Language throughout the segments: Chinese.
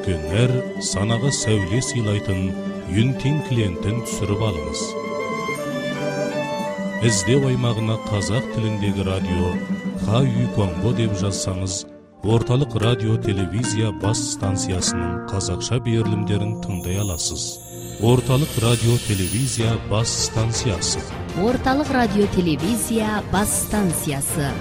Өткенler санаға сәуле сыйлайтын Юнтин клиентін түсіріп алыңыз. Іздеу аймағына қазақ тіліндегі радио Хаю Конго деп жазсаңыз, орталық радио телевизия бас станциясының қазақша берілімдерін тыңдай аласыз. Орталық радио телевизия бас станциясы. Орталық радио телевизия бас станциясы.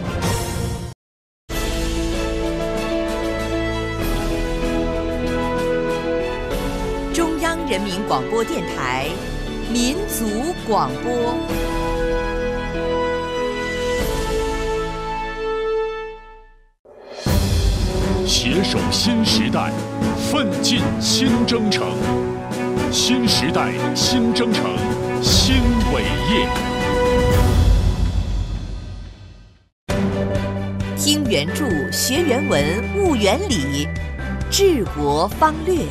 中央人民广播电台民族广播。 携手新时代，奋进新征程。新时代新征程，新伟业。 听原著，学原文，悟原理，治国方略。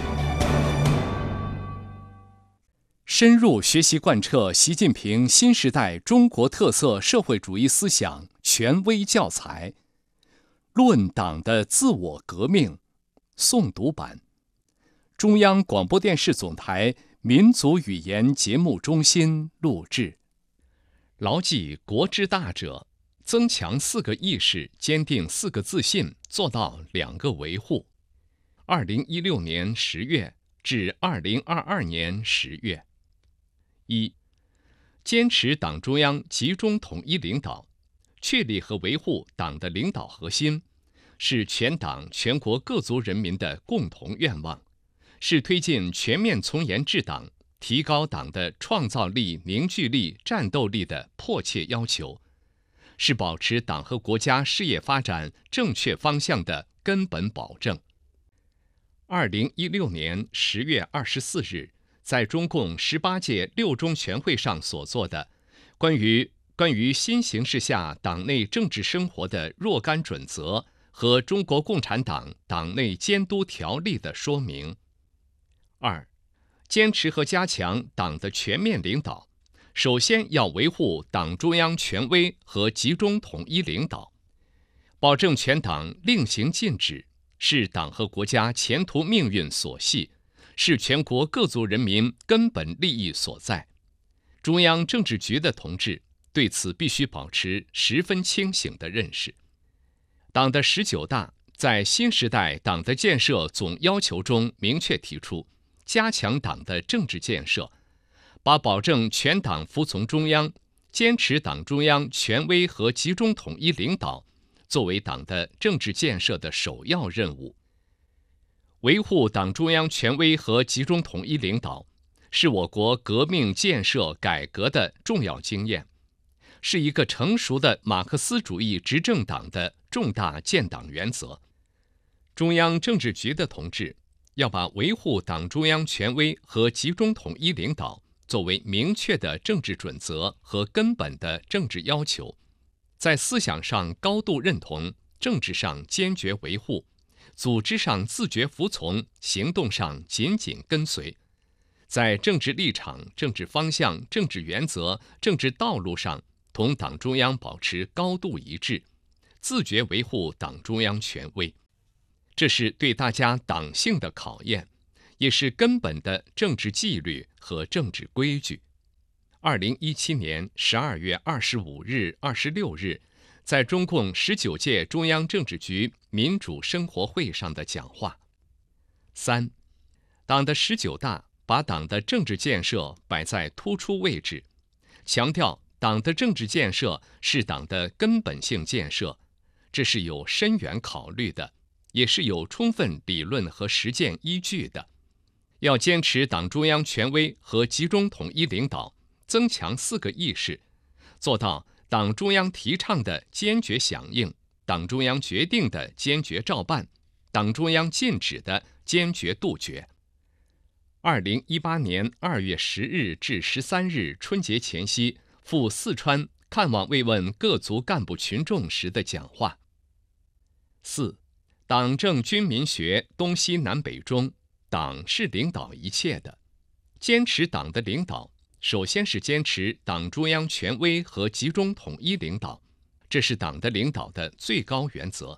深入学习贯彻习近平新时代中国特色社会主义思想权威教材，论党的自我革命诵读版，中央广播电视总台民族语言节目中心录制。牢记国之大者，增强4个意识，坚定4个自信，做到2个维护。2016年10月至2022年10月。1、坚持党中央集中统一领导，确立和维护党的领导核心，是全党全国各族人民的共同愿望，是推进全面从严治党、提高党的创造力、凝聚力、战斗力的迫切要求，是保持党和国家事业发展正确方向的根本保证。2016年10月24日，在中共18届六中全会上所做的关于新形势下党内政治生活的若干准则和中国共产党党内监督条例的说明。2、坚持和加强党的全面领导，首先要维护党中央权威和集中统一领导，保证全党令行禁止，是党和国家前途命运所系，是全国各族人民根本利益所在。中央政治局的同志对此必须保持十分清醒的认识。党的19大在新时代党的建设总要求中明确提出，加强党的政治建设，把保证全党服从中央、坚持党中央权威和集中统一领导作为党的政治建设的首要任务。维护党中央权威和集中统一领导，是我国革命建设改革的重要经验，是一个成熟的马克思主义执政党的重大建党原则。中央政治局的同志要把维护党中央权威和集中统一领导作为明确的政治准则和根本的政治要求，在思想上高度认同，政治上坚决维护，组织上自觉服从，行动上紧紧跟随，在政治立场、政治方向、政治原则、政治道路上同党中央保持高度一致，自觉维护党中央权威。这是对大家党性的考验，也是根本的政治纪律和政治规矩。2017年12月25日、26日，在中共19届中央政治局民主生活会上的讲话。3、党的19大把党的政治建设摆在突出位置，强调党的政治建设是党的根本性建设，这是有深远考虑的，也是有充分理论和实践依据的。要坚持党中央权威和集中统一领导，增强4个意识，做到党中央提倡的坚决响应，党中央决定的坚决照办，党中央禁止的坚决杜绝。2018年2月10日至13日春节前夕赴四川看望慰问各族干部群众时的讲话。4、党政军民学东西南北中，党是领导一切的。坚持党的领导，首先是坚持党中央权威和集中统一领导，这是党的领导的最高原则，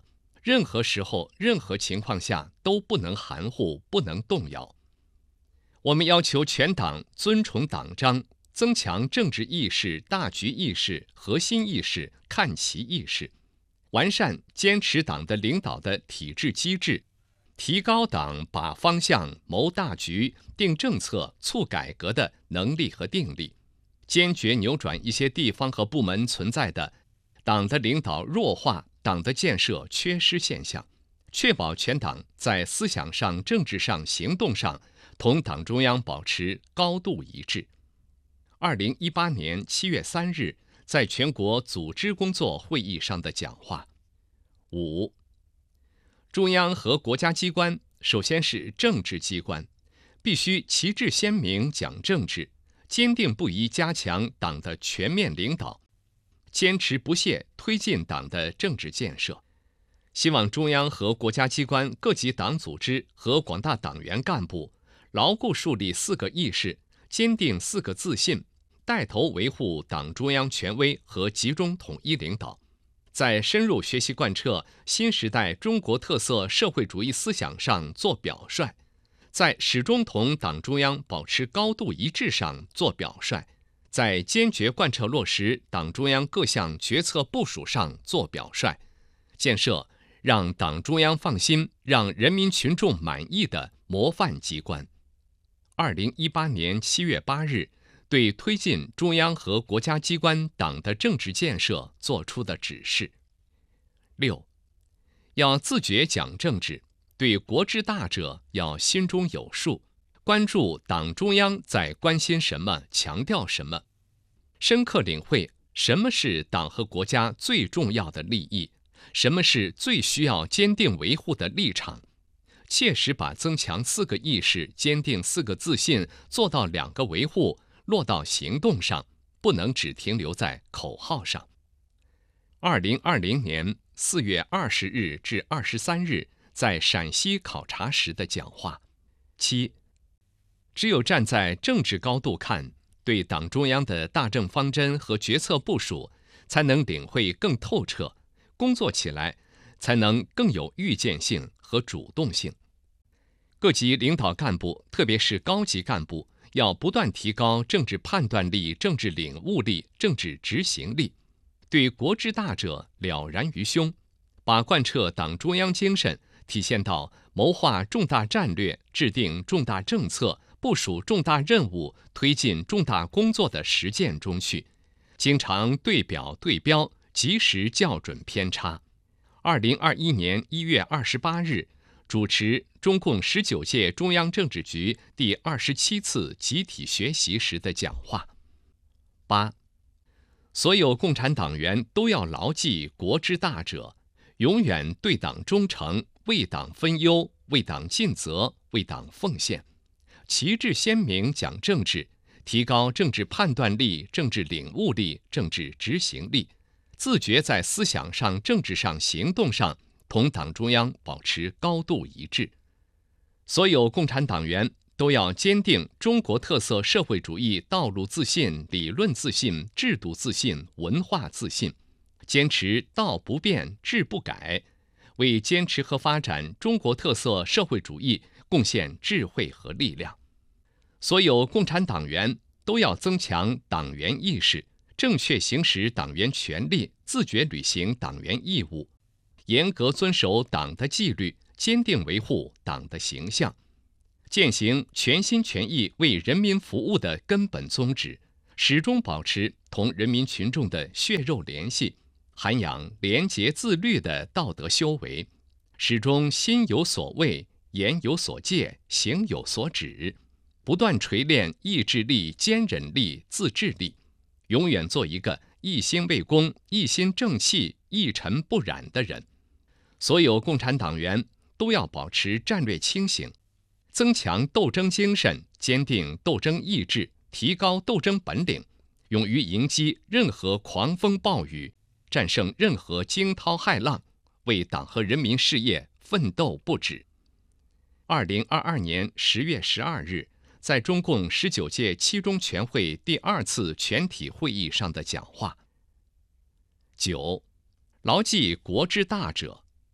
任何时候、任何情况下都不能含糊，不能动摇。我们要求全党尊崇党章，增强政治意识、大局意识、核心意识、看齐意识，完善坚持党的领导的体制机制，提高党把方向、谋大局、定政策、促改革的能力和定力，坚决扭转一些地方和部门存在的党的领导弱化、党的建设缺失现象，确保全党在思想上、政治上、行动上同党中央保持高度一致。2018年7月3日在全国组织工作会议上的讲话。5. 中央和国家机关首先是政治机关，必须旗帜鲜明讲政治，坚定不移加强党的全面领导，坚持不懈推进党的政治建设。希望中央和国家机关各级党组织和广大党员干部牢固树立4个意识，坚定4个自信，带头维护党中央权威和集中统一领导，在深入学习贯彻新时代中国特色社会主义思想上做表率，在始终同党中央保持高度一致上做表率，在坚决贯彻落实党中央各项决策部署上做表率，建设让党中央放心、让人民群众满意的模范机关。2018年7月8日对推进中央和国家机关党的政治建设作出的指示。6. 要自觉讲政治，对国之大者要心中有数，关注党中央在关心什么、强调什么，深刻领会什么是党和国家最重要的利益，什么是最需要坚定维护的立场，切实把增强4个意识、坚定4个自信做到2个维护落到行动上，不能只停留在口号上。2020年4月20日至23日在陕西考察时的讲话。7. 只有站在政治高度看，对党中央的大政方针和决策部署，才能领会更透彻，工作起来才能更有预见性和主动性。各级领导干部，特别是高级干部，要不断提高政治判断力、政治领悟力、政治执行力，对国之大者了然于胸，把贯彻党中央精神体现到谋划重大战略、制定重大政策、部署重大任务、推进重大工作的实践中去，经常对表对标，及时校准偏差。2021年1月28日主持中共19届中央政治局第27次集体学习时的讲话。8. 所有共产党员都要牢记国之大者，永远对党忠诚，为党分忧，为党尽责，为党奉献，旗帜鲜明讲政治，提高政治判断力、政治领悟力、政治执行力，自觉在思想上、政治上、行动上同党中央保持高度一致。所有共产党员都要坚定中国特色社会主义道路自信、理论自信、制度自信、文化自信，坚持道不变、志不改，为坚持和发展中国特色社会主义贡献智慧和力量。所有共产党员都要增强党员意识，正确行使党员权利，自觉履行党员义务，严格遵守党的纪律，坚定维护党的形象，践行全心全意为人民服务的根本宗旨，始终保持同人民群众的血肉联系，涵养廉洁自律的道德修为，始终心有所畏，言有所戒，行有所指，不断锤炼意志力、坚忍力、自制力，永远做一个一心为公、一心正气、一尘不染的人。所有共产党员都要保持战略清醒，增强斗争精神，坚定斗争意志，提高斗争本领，勇于迎击任何狂风暴雨，战胜任何惊涛骇浪，为党和人民事业奋斗不止。2022年10月12日在中共19届七中全会第2次全体会议上的讲话。9. 牢记国之大者，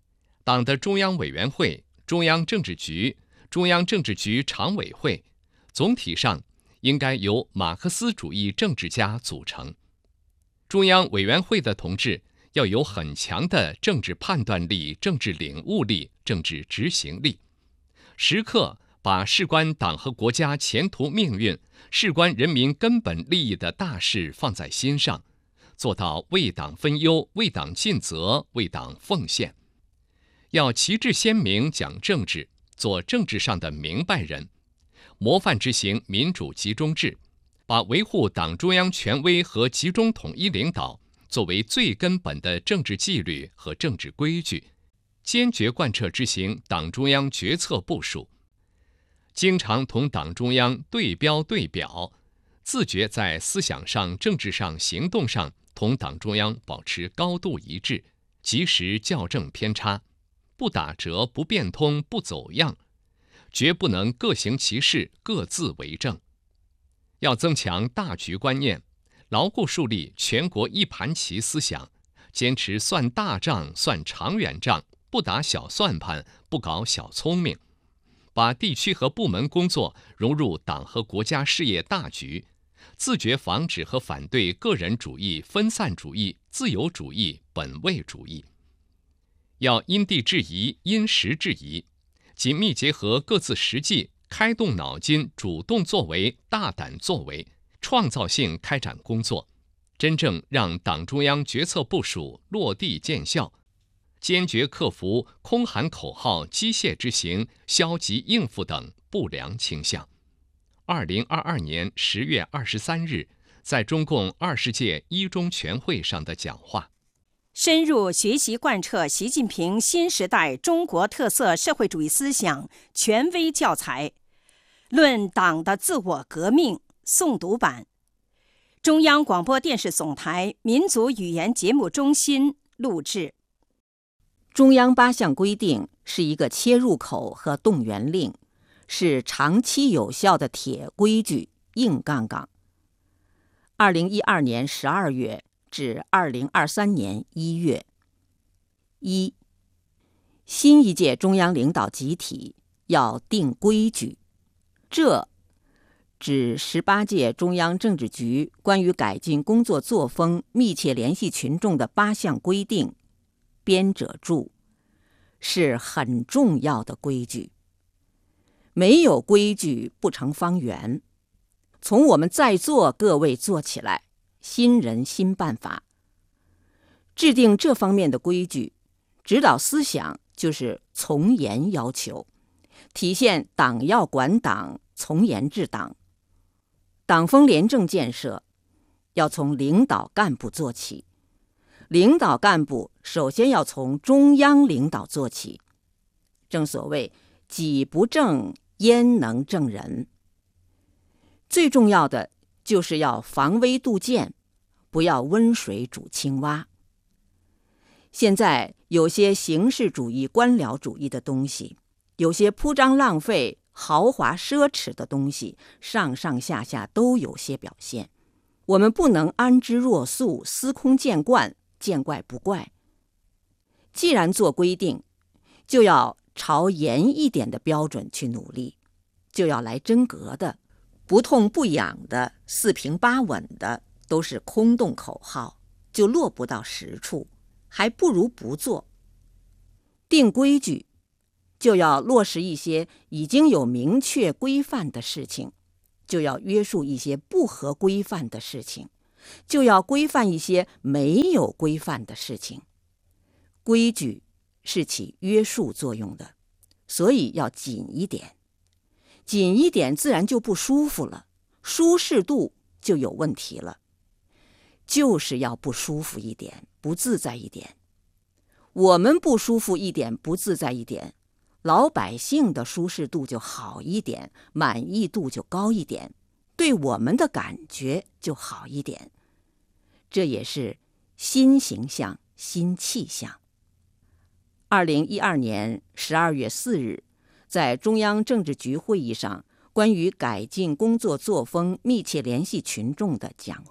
党的中央委员会、中央政治局、中央政治局常委会，总体上应该由马克思主义政治家组成。中央委员会的同志要有很强的政治判断力、政治领悟力、政治执行力，时刻把事关党和国家前途命运、事关人民根本利益的大事放在心上，做到为党分忧、为党尽责、为党奉献。要旗帜鲜明讲政治，做政治上的明白人，模范执行民主集中制，把维护党中央权威和集中统一领导作为最根本的政治纪律和政治规矩，坚决贯彻执行党中央决策部署，经常同党中央对标对表，自觉在思想上、政治上、行动上同党中央保持高度一致，及时校正偏差，不打折、不变通、不走样，绝不能各行其事、各自为政。要增强大局观念，牢固树立全国一盘棋思想，坚持算大账、算长远账，不打小算盘，不搞小聪明，把地区和部门工作融入党和国家事业大局，自觉防止和反对个人主义、分散主义、自由主义、本位主义。要因地制宜、因时制宜，紧密结合各自实际，开动脑筋，主动作为，大胆作为，创造性开展工作，真正让党中央决策部署落地见效，坚决克服空喊口号、机械执行、消极应付等不良倾向。2022年10月23日，在中共20届一中全会上的讲话。 深入学习贯彻习近平新时代中国特色社会主义思想权威教材，论党的自我革命诵读版，中央广播电视总台民族语言节目中心录制。 中央8项规定是一个切入口和动员令，是长期有效的铁规矩、硬杠杠。2012年12月至2023年1月。1、新一届中央领导集体要定规矩，这指18届中央政治局关于改进工作作风、密切联系群众的8项规定，编者注，是很重要的规矩。没有规矩不成方圆。从我们在座各位做起来，新人新办法。制定这方面的规矩，指导思想就是从严要求，体现党要管党、从严治党。党风廉政建设要从领导干部做起，领导干部首先要从中央领导做起。正所谓己不正，焉能正人？最重要的就是要防微杜渐，不要温水煮青蛙。现在有些形式主义、官僚主义的东西，有些铺张浪费、豪华奢侈的东西，上上下下都有些表现。我们不能安之若素、司空见惯、见怪不怪。既然做规定，就要朝严一点的标准去努力，就要来真格的，不痛不痒的、四平八稳的，都是空洞口号，就落不到实处，还不如不做。定规矩就要落实一些已经有明确规范的事情，就要约束一些不合规范的事情，就要规范一些没有规范的事情。规矩是起约束作用的，所以要紧一点。紧一点自然就不舒服了，舒适度就有问题了。就是要不舒服一点，不自在一点。我们不舒服一点，不自在一点，老百姓的舒适度就好一点，满意度就高一点，对我们的感觉就好一点。这也是新形象、新气象。2012年12月4日，在中央政治局会议上关于改进工作作风、密切联系群众的讲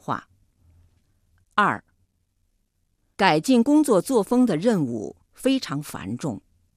话。2、改进工作作风的任务非常繁重，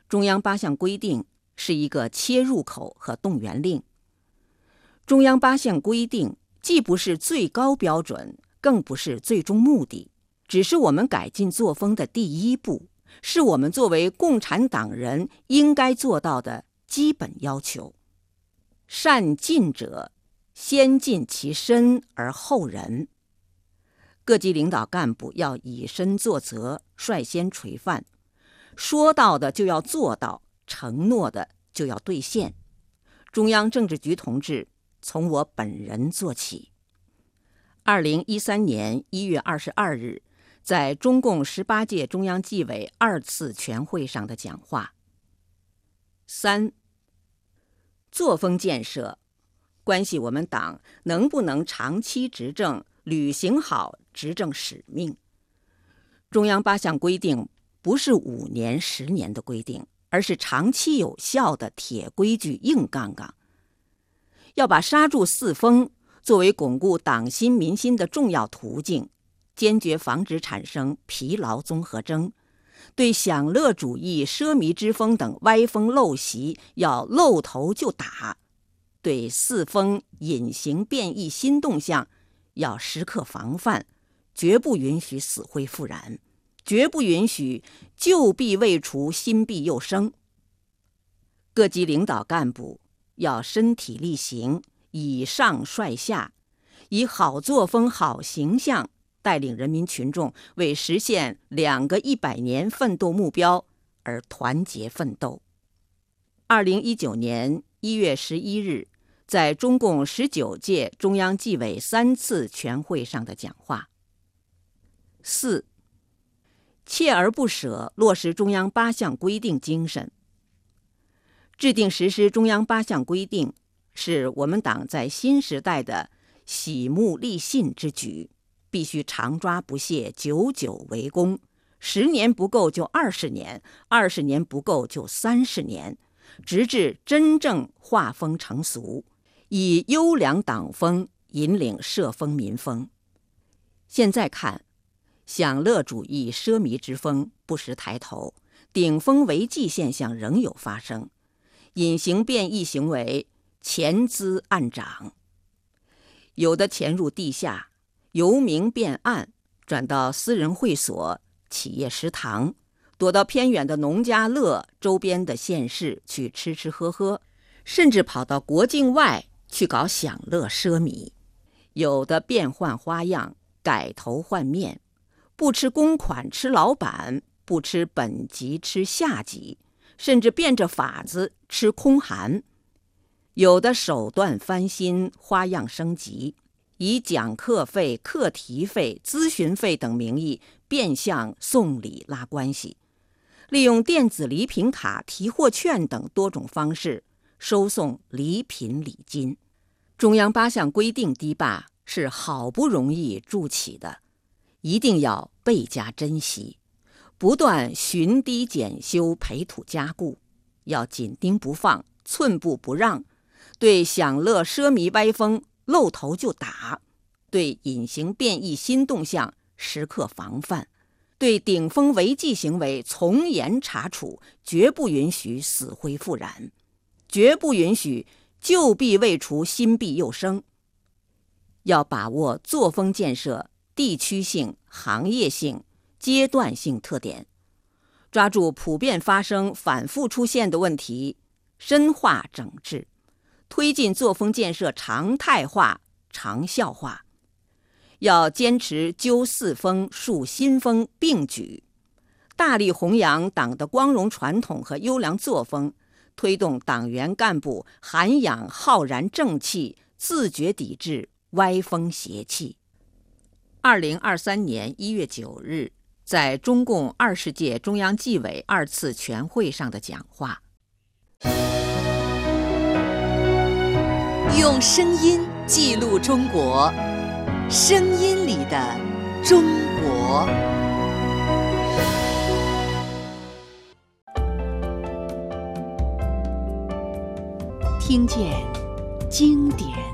中央八项规定是一个切入口和动员令。中央八项规定既不是最高标准，更不是最终目的，只是我们改进作风的第一步，是我们作为共产党人应该做到的基本要求。善尽者，先尽其身而后人。各级领导干部要以身作则，率先垂范，说到的就要做到，承诺的就要兑现。中央政治局同志，从我本人做起。2013年1月22日，在中共18届中央纪委2次全会上的讲话。3. 作风建设关系我们党能不能长期执政，履行好执政使命。中央8项规定不是5年、10年的规定，而是长期有效的铁规矩、硬杠杠。要把刹住四风作为巩固党心民心的重要途径，坚决防止产生疲劳综合征。对享乐主义、奢靡之风等歪风陋习要露头就打，对四风隐形变异新动向要时刻防范，绝不允许死灰复燃，绝不允许旧弊未除，新弊又生。各级领导干部要身体力行，以上率下，以好作风、好形象带领人民群众为实现2个100年奋斗目标而团结奋斗。2019年1月11日，在中共19届中央纪委3次全会上的讲话。4. 锲而不舍落实中央8项规定精神。制定实施中央8项规定，是我们党在新时代的洗目立信之举，必须常抓不懈，久久为功。10年不够就20年，20年不够就30年，直至真正画风成俗，以优良党风引领社风民风。现在看，享乐主义、奢靡之风不时抬头，顶风违纪现象仍有发生，隐形变异行为潜滋暗长，有的潜入地下，由明变暗，转到私人会所、企业食堂，躲到偏远的农家乐周边的县市去吃吃喝喝，甚至跑到国境外去搞享乐奢靡。有的变换花样，改头换面，不吃公款吃老板，不吃本级吃下级，甚至变着法子吃空函。有的手段翻新，花样升级，以讲课费、课题费、咨询费等名义变相送礼拉关系，利用电子礼品卡、提货券等多种方式收送礼品礼金。中央8项规定堤坝是好不容易筑起的，一定要倍加珍惜，不断寻堤检修、培土加固，要紧盯不放，寸步不让，对享乐奢靡歪风露头就打，对隐形变异新动向时刻防范，对顶风违纪行为从严查处，绝不允许死灰复燃，绝不允许旧弊未除，新弊又生。要把握作风建设地区性、行业性、阶段性特点，抓住普遍发生、反复出现的问题，深化整治，推进作风建设常态化、长效化。要坚持纠四风、树新风并举，大力弘扬党的光荣传统和优良作风，推动党员干部涵养浩然正气，自觉抵制歪风邪气。2023年1月9日，在中共20届中央纪委2次全会上的讲话。 用声音记录中国，声音里的中国。 听见经典